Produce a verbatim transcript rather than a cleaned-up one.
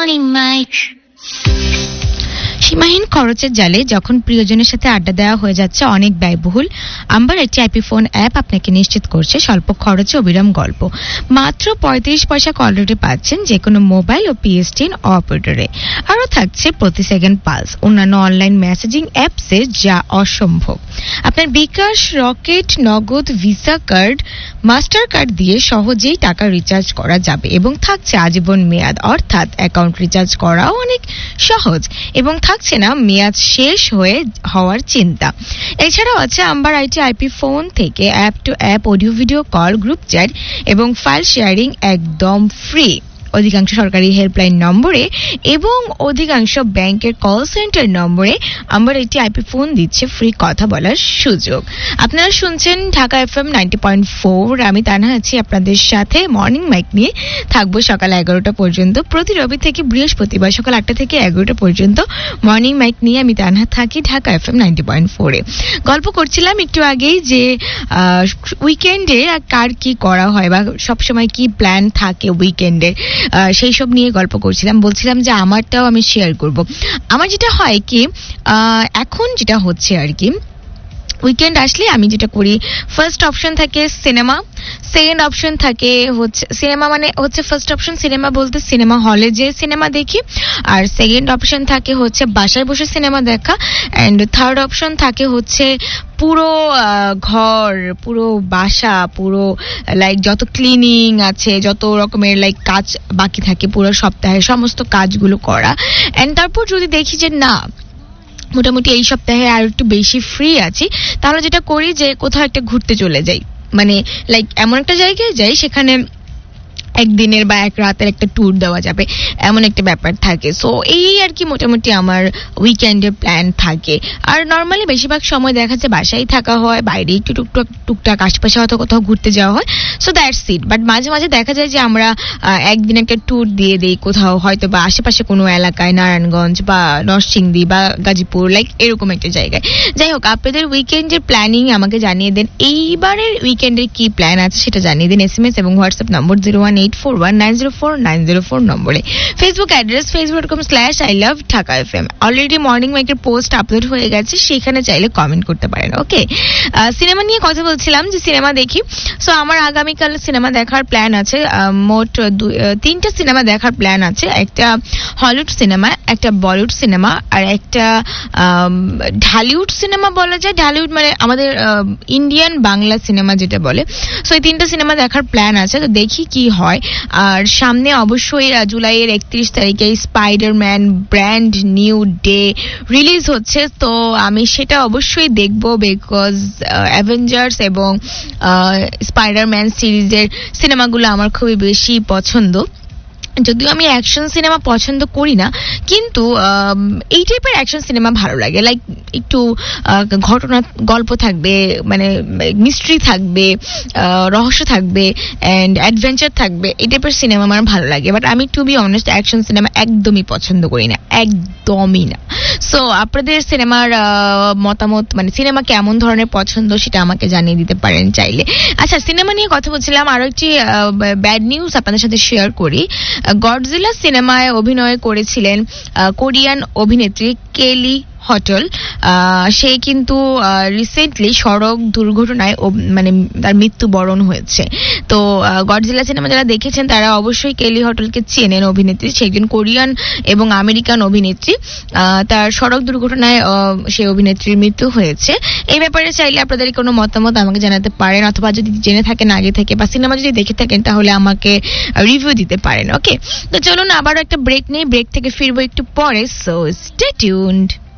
Morning Mike. সীমাহীন খরচের জালে যখন প্রিয়জনের সাথে আড্ডা দেওয়া হয়ে যাচ্ছে অনেক ব্যয়বহুল, আম্বার একটি আইপি ফোন অ্যাপ আপনাকে নিশ্চিত করছে স্বল্প খরচে অবিরাম গল্প। মাত্র পঁয়ত্রিশ পয়সা কল রেটে পাচ্ছেন যে কোনো মোবাইল ও পিএসটিএন অপারেটরে। আরও থাকছে প্রতি সেকেন্ড পালস, অন্যান্য অনলাইন মেসেজিং অ্যাপসে যা অসম্ভব। আপনার বিকাশ, রকেট, নগদ, ভিসা কার্ড, মাস্টার কার্ড দিয়ে সহজেই টাকা রিচার্জ করা যাবে এবং থাকছে আজীবন মেয়াদ, অর্থাৎ অ্যাকাউন্ট রিচার্জ করাও অনেক সহজ এবং থাকছে না মেয়াদ শেষ হয়ে হওয়ার চিন্তা। এছাড়াও আছে আম্বার আইটি আইপি ফোন থেকে app two app audio video call, group chat এবং ফাইল শেয়ারিং একদম ফ্রি। অধিকাংশ সরকারি হেল্পলাইন নম্বরে এবং অধিকাংশ ব্যাংকের কল সেন্টার নম্বরে আম্বার একটি আইপি ফোন দিচ্ছে ফ্রি কথা বলার সুযোগ। আপনারা শুনছেন Dhaka FM ninety point four. আমি তানহা আছি আপনাদের সাথে মর্নিং মাইক নিয়ে, থাকবো সকাল এগারোটা পর্যন্ত। প্রতি রবি থেকে বৃহস্পতিবার সকাল আটটা থেকে এগারোটা পর্যন্ত মর্নিং মাইক নিয়ে আমি তানহা থাকি ঢাকা এফএম নাইনটি পয়েন্ট ফোরে। গল্প করছিলাম একটু আগেই যে উইকেন্ডে কার কি করা হয় বা সবসময় কি প্ল্যান থাকে উইকেন্ডে, সেই সব নিয়ে গল্প করছিলাম। বলছিলাম যে আমারটাও আমি শেয়ার করব। আমার যেটা হয় কি, এখন যেটা হচ্ছে আর কি, উইকেন্ড আসলে আমি যেটা করি, ফার্স্ট অপশন থাকে সিনেমা, সেকেন্ড অপশন থাকে হচ্ছে সিনেমা মানে হচ্ছে ফার্স্ট অপশন সিনেমা বলতে সিনেমা হলে যে সিনেমা দেখি, আর সেকেন্ড অপশন থাকে হচ্ছে বাসায় বসে সিনেমা দেখা, অ্যান্ড থার্ড অপশন থাকে হচ্ছে পুরো ঘর, পুরো বাসা, পুরো লাইক যত ক্লিনিং আছে, যত রকমের লাইক কাজ বাকি থাকে পুরো সপ্তাহে সমস্ত কাজগুলো করা। অ্যান্ড তারপর যদি দেখি যে না মোটামুটি এই সপ্তাহে আর একটু বেশি ফ্রি আছি, তাহলে যেটা করি যে কোথাও একটা ঘুরতে চলে যাই, মানে লাইক এমন একটা জায়গায় যাই সেখানে একদিনের বা এক রাতের একটা ট্যুর দেওয়া যাবে, এমন একটা ব্যাপার থাকে। সো এই আর কি মোটামুটি আমার উইকেন্ডের প্ল্যান থাকে। আর নর্মালি বেশিরভাগ সময় দেখা যাচ্ছে বাসায় থাকা হয়, বাইরে একটু টুকটাক টুকটাক আশেপাশে হয়তো কোথাও ঘুরতে যাওয়া হয়। So that's it. বাট মাঝে মাঝে দেখা যায় যে আমরা একদিন একটা ট্যুর দিয়ে দিই কোথাও, হয়তো বা আশেপাশে কোনো এলাকায়, নারায়ণগঞ্জ বা নরসিংদী বা গাজীপুর, লাইক এরকম একটা জায়গায়। যাই হোক, আপনাদের উইকেন্ডের প্ল্যানিং আমাকে জানিয়ে দেন। এইবারের উইকেন্ডের কি প্ল্যান আছে সেটা জানিয়ে দিন এস এম এস এবং WhatsApp number zero one eight four one nine zero four nine zero four নম্বরে। Facebook address Facebook dot com slash I love Dhaka FM. Already morning মাইকের পোস্ট আপলোড হয়ে গেছে, সেখানে চাইলে কমেন্ট করতে পারেন। ওকে, সিনেমা নিয়ে কথা বলছিলাম যে সিনেমা দেখি। সো আমার আগামীকাল সিনেমা দেখার প্ল্যান আছে, মোট তিনটা সিনেমা দেখার প্ল্যান আছে। একটা হলিউড সিনেমা, একটা বলিউড সিনেমা, আর একটা ঢালিউড সিনেমা বলা যায়। ঢালিউড মানে আমাদের ইন্ডিয়ান বাংলা সিনেমা যেটা বলে। সো এই তিনটা সিনেমা দেখার প্ল্যান আছে, তো দেখি কি হয়। আর সামনে অবশ্যই জুলাইয়ের একত্রিশ তারিখে Spiderman brand new day release হচ্ছে, তো আমি সেটা অবশ্যই দেখব, বিকজ অ্যাভেঞ্জার্স এবং স্পাইডারম্যান সিরিজের সিনেমাগুলো আমার খুবই বেশি পছন্দ। যদিও আমি অ্যাকশন সিনেমা পছন্দ করি না, কিন্তু এই টাইপের অ্যাকশন সিনেমা ভালো লাগে। লাইক একটু ঘটনা গল্প থাকবে, মানে মিস্ট্রি থাকবে, রহস্য থাকবে, অ্যান্ড অ্যাডভেঞ্চার থাকবে, এই টাইপের সিনেমা আমার ভালো লাগে। বাট আমি two be honest action cinema একদমই পছন্দ করি না, একদমই না। সো আপনাদের সিনেমার মতামত, মানে সিনেমা কেমন ধরনের পছন্দ সেটা আমাকে জানিয়ে দিতে পারেন চাইলে। আচ্ছা, সিনেমা নিয়ে কথা বলছিলাম, আরো একটি ব্যাড নিউজ আপনাদের সাথে শেয়ার করি। গডজিলা সিনেমায় অভিনয় করেছিলেন কোরিয়ান অভিনেত্রী কেলি হটল। সে কিন্তু রিসেন্টলি সড়ক দুর্ঘটনায় মানে তার মৃত্যুবরণ হয়েছে। তো গডজিলা সিনেমা যারা দেখেছেন তারা অবশ্যই কেলি হটলকে চেনেন অভিনেত্রী। সে একজন কোরিয়ান এবং আমেরিকান অভিনেত্রী। তার সড়ক দুর্ঘটনায় সেই অভিনেত্রীর মৃত্যু হয়েছে। এই ব্যাপারে চাইলে আপনাদের কোনো মতামত আমাকে জানাতে পারেন, অথবা যদি জেনে থাকেন আগে থেকে বা সিনেমা যদি দেখে থাকেন তাহলে আমাকে রিভিউ দিতে পারেন। ওকে, তো চলুন আবারও একটা ব্রেক নেই, ব্রেক থেকে ফিরবো একটু পরে। So stay tuned.